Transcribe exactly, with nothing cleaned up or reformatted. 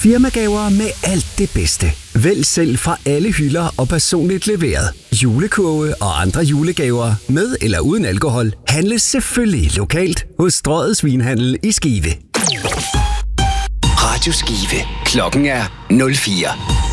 Firmagaver med alt det bedste. Vælg selv fra alle hylder og personligt leveret. Julekurve og andre julegaver med eller uden alkohol handles selvfølgelig lokalt hos Strøget Svinhandel i Skive. Radio Skive. Klokken er nul fire.